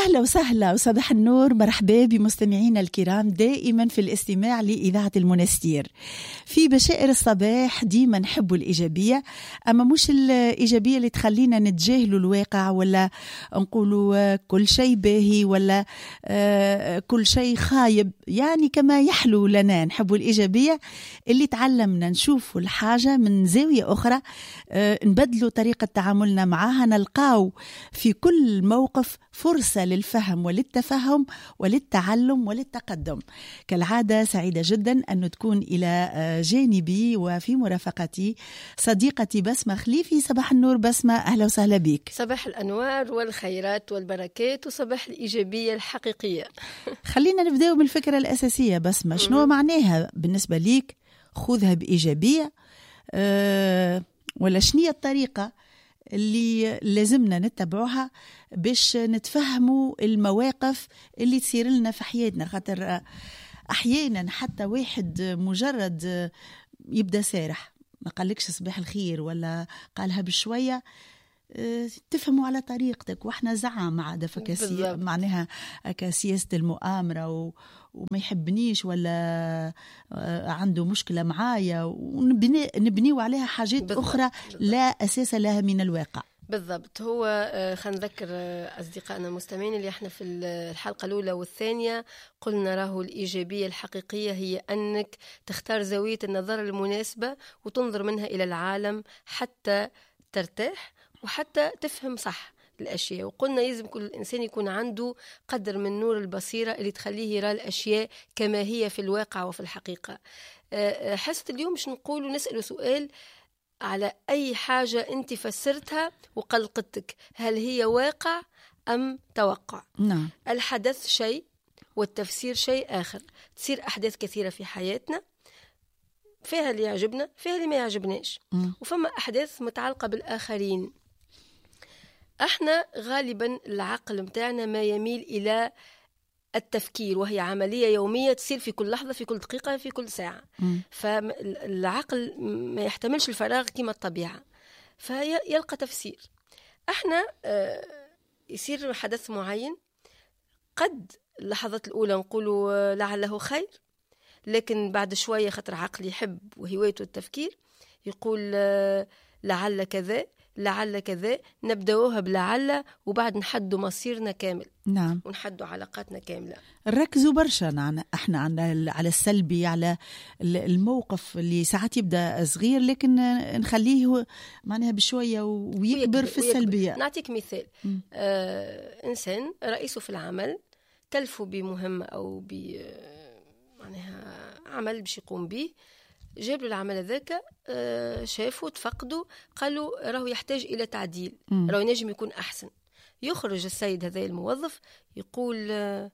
أهلا وسهلا وصباح النور، مرحبا بمستمعينا الكرام دائما في الاستماع لإذاعة المنستير. في بشائر الصباح ديما نحب الإيجابية، أما مش الإيجابية اللي تخلينا نتجاهلوا الواقع ولا نقولوا كل شيء باهي ولا كل شيء خايب، يعني كما يحلو لنا. نحب الإيجابية اللي تعلمنا نشوف الحاجة من زاوية أخرى، نبدلوا طريقة تعاملنا معها، نلقاو في كل موقف فرصة للفهم وللتفهم وللتعلم وللتقدم. كالعادة سعيدة جدا أن تكون إلى جانبي وفي مرافقتي صديقتي بسمة خليفي. صباح النور بسمة، أهلا وسهلا بك. صباح الأنوار والخيرات والبركات وصباح الإيجابية الحقيقية. خلينا نبدأ بالفكرة الأساسية بسمة، شنو معناها بالنسبة ليك خذها بإيجابية؟ ولا شنية الطريقة اللي لازمنا نتبعوها باش نتفهموا المواقف اللي تصير لنا في حياتنا؟ خاطر أحيانا حتى واحد مجرد يبدأ سارح، ما قالكش صباح الخير ولا قالها بشوية، تفهموا على طريقتك. واحنا زعم عادة معناها كسياسة المؤامرة وما يحبنيش ولا عنده مشكلة معايا، ونبنيوا عليها حاجات أخرى لا أساس لها من الواقع. بالضبط. هو خلينا نذكر أصدقائنا المستمعين اللي احنا في الحلقة الأولى والثانية قلنا راهو الإيجابية الحقيقية هي أنك تختار زاوية النظر المناسبة وتنظر منها إلى العالم حتى ترتاح وحتى تفهم صح الأشياء. وقلنا يلزم كل إنسان يكون عنده قدر من نور البصيرة اللي تخليه يرى الأشياء كما هي في الواقع وفي الحقيقة. حصة اليوم مش نقول نسأل سؤال على أي حاجة أنت فسرتها وقلقتك، هل هي واقع أم توقع؟ نعم. الحدث شيء والتفسير شيء آخر. تصير أحداث كثيرة في حياتنا، فيها اللي يعجبنا فيها اللي ما يعجبناش، وفما أحداث متعلقة بالآخرين. احنا غالبا العقل متاعنا ما يميل إلى التفكير، وهي عملية يومية تصير في كل لحظة، في كل دقيقة، في كل ساعة. فالعقل ما يحتملش الفراغ كما الطبيعة، فيلقى تفسير. احنا يصير حدث معين، قد اللحظات الأولى نقولوا لعله خير، لكن بعد شوية خطر عقل يحب وهوايته التفكير يقول لعل كذا لعل كذا، نبدأوها بلعل وبعد نحدوا مصيرنا كامل. نعم. ونحدوا علاقاتنا كاملة. نركزوا برشا احنا على السلبي، على الموقف اللي ساعات يبدأ صغير لكن نخليه معناها بشوية ويكبر في السلبية. نعطيك مثال. إنسان رئيسه في العمل كلفه بمهمة أو معناها عمل باش يقوم به، جاب له العمل ذاك، شافه تفقده، قالوا راهو يحتاج إلى تعديل، راهو ينجم يكون أحسن. يخرج السيد هذا الموظف يقول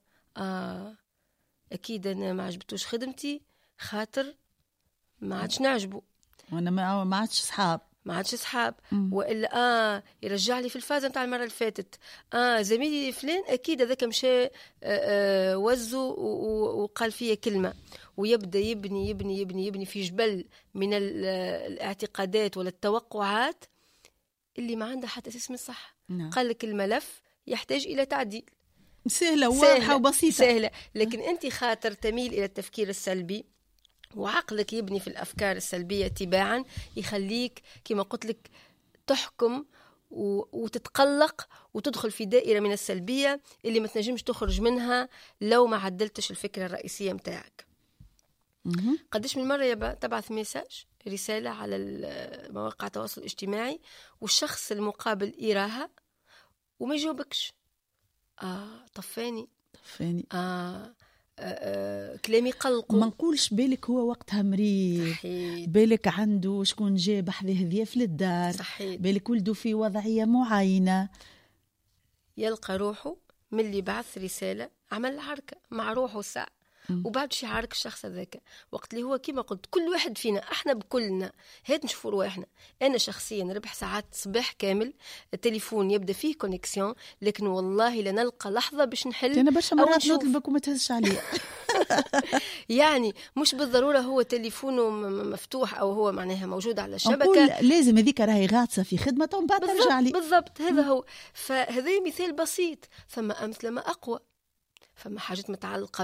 أكيد أنا ما عجبتوش خدمتي خاطر ما عادش نعجبه، وأنا ما عادش صحاب وإلا يرجع لي في الفازة متاع المرة اللي فاتت. زميلي فلان أكيد هذاك مشى وزه وقال فيها كلمة، ويبدأ يبني يبني يبني يبني في جبل من الاعتقادات ولا التوقعات اللي ما عندها حتى اسم الصح. قال لك الملف يحتاج إلى تعديل. سهلة واضحة وبسيطة سهلة، لكن أنت خاطر تميل إلى التفكير السلبي وعقلك يبني في الأفكار السلبية تباعا، يخليك كما قلت لك تحكم وتتقلق وتدخل في دائرة من السلبية اللي ما تنجمش تخرج منها لو ما عدلتش الفكرة الرئيسية متاعك. قديش من مرة تبعث رسالة على مواقع التواصل الاجتماعي والشخص المقابل يراها وما يجاوبكش، طفاني كلامي قلقه. ما نقولش بالك هو وقتها مريض، بالك عنده شكون جاب حذاه ضياف للدار، صحيح. بالك ولده في وضعية معينة، يلقى روحه من اللي بعث رسالة عمل حركة مع روحه ساعة وبعد شي يعارك الشخص هذاك. وقت اللي هو كيما قلت كل واحد فينا احنا بكلنا هات نشوفوا رواحنا. انا شخصيا نربح ساعات صباح كامل التليفون يبدا فيه كونيكسيون، لكن والله لا نلقى لحظه باش نحل. انا برشا مرات نطلبك وما تهزش عليه. يعني مش بالضروره هو تليفونه مفتوح او هو معناها موجود على الشبكه، لازم هذيك راهي غاطسه في خدمه ومن بعد ترجع لي. بالضبط هذا هو. فهذا مثال بسيط. فما امثله ما اقوى، فما حاجات متعلقه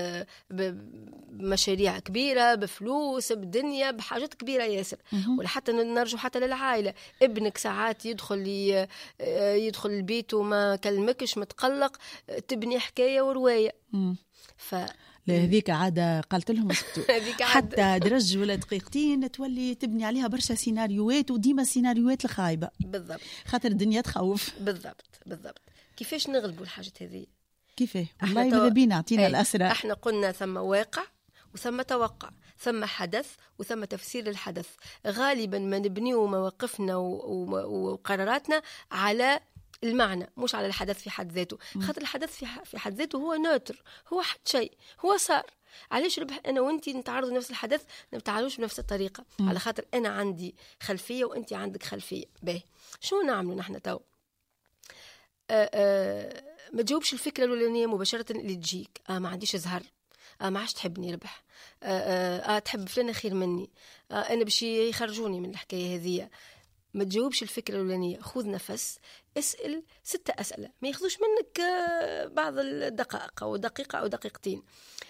بمشاريع كبيره، بفلوس، بدنيا، بحاجات كبيره ياسر. ولا حتى نرجو حتى للعائله، ابنك ساعات يدخل البيت وما كلمكش متقلق، تبني حكايه وروايه. هذيك عادة قالت لهم اسكتوا حتى درج ولا دقيقتين تولي تبني عليها برشا سيناريوهات، وديما السيناريوهات الخايبة. بالضبط، خاطر الدنيا تخوف. بالضبط. كيفاش نغلبوا الحاجات هذه؟ كيفاه؟ والله ماذا بينا اعطينا الأسرع. احنا قلنا ثم واقع وثم توقع، ثم حدث وثم تفسير الحدث. غالبا ما نبنيو مواقفنا وقراراتنا على المعنى مش على الحدث في حد ذاته. خاطر الحدث في حد ذاته هو نوتر، هو حد شيء، هو صار. علاش ربح انا وانتي نتعرضوا لنفس الحدث ما نتعاملوش بنفس الطريقه؟ على خاطر انا عندي خلفيه وانتي عندك خلفيه. باهي شو نعملوا نحن تو؟ ما تجاوبش الفكره الاولانيه مباشره اللي تجيك. ما عنديش زهر، ما عادش تحبني ربح، تحب فلان خير مني، انا باش يخرجوني من الحكايه هذه. ما تجاوبش الفكرة الأولانية، خذ نفس، اسأل 6 أسئلة ما ياخذوش منك بعض الدقائق أو دقيقة أو دقيقتين.